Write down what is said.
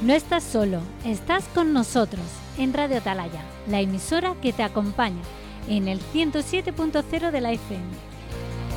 No estás solo, estás con nosotros en Radio Atalaya, la emisora que te acompaña en el 107.0 de la FM.